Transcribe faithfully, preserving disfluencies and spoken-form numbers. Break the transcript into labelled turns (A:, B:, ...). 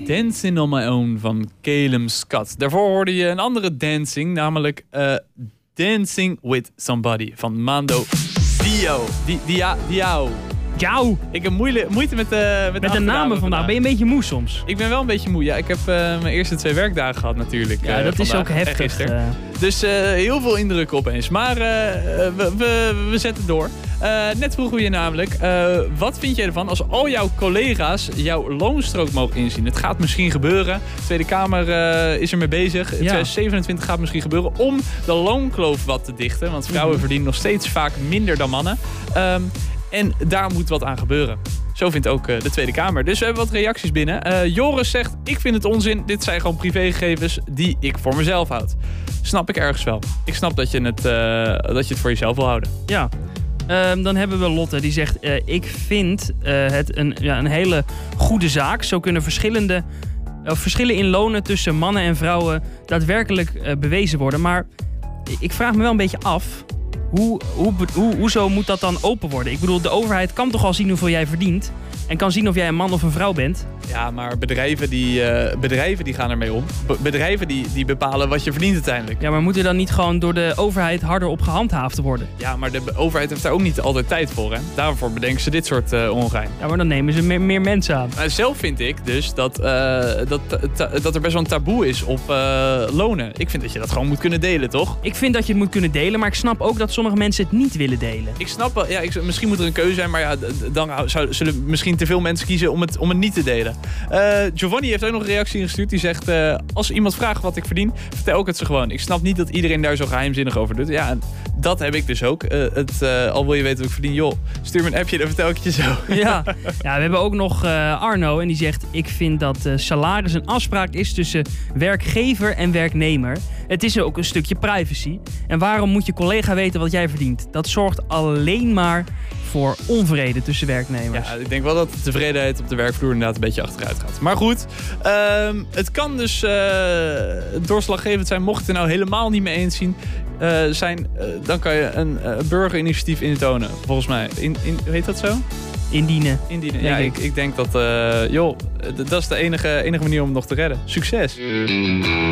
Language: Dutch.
A: Dancing on My Own van Calum Scott. Daarvoor hoorde je een andere dancing, namelijk uh, Dancing with Somebody van Mando Dio. Di, dia, Diao.
B: Jou.
A: Ik heb moeite, moeite met de met,
B: met de, de namen vandaag. Ben je een beetje moe soms?
A: Ik ben wel een beetje moe. Ja, ik heb uh, mijn eerste twee werkdagen gehad natuurlijk.
B: Ja, dat
A: uh,
B: is ook heftig. Uh.
A: Dus uh, heel veel indruk opeens. Maar uh, we, we, we zetten door. Uh, net vroegen we je namelijk, uh, wat vind jij ervan als al jouw collega's jouw loonstrook mogen inzien? Het gaat misschien gebeuren. De Tweede Kamer uh, is er mee bezig. Ja. twintig zevenentwintig gaat misschien gebeuren om de loonkloof wat te dichten. Want vrouwen mm-hmm. verdienen nog steeds vaak minder dan mannen. Um, En daar moet wat aan gebeuren. Zo vindt ook uh, de Tweede Kamer. Dus we hebben wat reacties binnen. Uh, Joris zegt, ik vind het onzin. Dit zijn gewoon privégegevens die ik voor mezelf houd. Snap ik ergens wel. Ik snap dat je het, uh, dat je het voor jezelf wil houden.
B: Ja. Um, dan hebben we Lotte die zegt, uh, ik vind uh, het een, ja, een hele goede zaak. Zo kunnen verschillende, uh, verschillen in lonen tussen mannen en vrouwen daadwerkelijk uh, bewezen worden. Maar ik vraag me wel een beetje af... Hoe, hoe, hoe, hoezo moet dat dan open worden? Ik bedoel, de overheid kan toch al zien hoeveel jij verdient... en kan zien of jij een man of een vrouw bent?
A: Ja, maar bedrijven die, uh, bedrijven die gaan ermee om. Be- bedrijven die, die bepalen wat je verdient uiteindelijk.
B: Ja, maar moet er dan niet gewoon door de overheid harder op gehandhaafd worden?
A: Ja, maar de overheid heeft daar ook niet altijd tijd voor, hè? Daarvoor bedenken ze dit soort uh, ongein.
B: Ja, maar dan nemen ze meer, meer mensen aan.
A: Uh, zelf vind ik dus dat, uh, dat, ta- dat er best wel een taboe is op uh, lonen. Ik vind dat je dat gewoon moet kunnen delen, toch?
B: Ik vind dat je het moet kunnen delen, maar ik snap ook dat sommige mensen het niet willen delen.
A: Ik snap wel, ja, ik, misschien moet er een keuze zijn, maar ja, dan zou, zullen misschien te veel mensen kiezen om het, om het niet te delen. Uh, Giovanni heeft ook nog een reactie ingestuurd. Die zegt, uh, als iemand vraagt wat ik verdien, vertel ik het ze gewoon. Ik snap niet dat iedereen daar zo geheimzinnig over doet. Ja, dat heb ik dus ook. Uh, het, uh, al wil je weten wat ik verdien, joh, stuur me een appje, dan vertel ik het je zo.
B: Ja, ja, we hebben ook nog uh, Arno en die zegt, ik vind dat uh, salaris een afspraak is tussen werkgever en werknemer. Het is ook een stukje privacy. En waarom moet je collega weten wat jij verdient? Dat zorgt alleen maar voor onvrede tussen werknemers.
A: Ja, ik denk wel dat de tevredenheid op de werkvloer inderdaad een beetje achteruit gaat. Maar goed, um, het kan dus uh, doorslaggevend zijn, mocht je het er nou helemaal niet mee eens zien, uh, zijn, uh, dan kan je een uh, burgerinitiatief intonen, volgens mij. In, in, heet dat zo?
B: Indienen.
A: Indienen. Ja, ik, ik denk dat, uh, joh, dat is de enige, enige manier om het nog te redden. Succes!